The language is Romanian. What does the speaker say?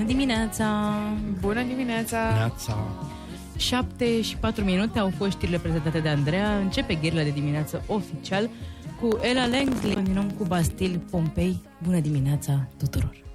dimineața! Bună dimineața! 7:04 au fost știrile prezentate de Andreea. Începe gherile de dimineață oficial cu Ella Langley. Continuăm cu Bastille Pompei. Bună dimineața tuturor!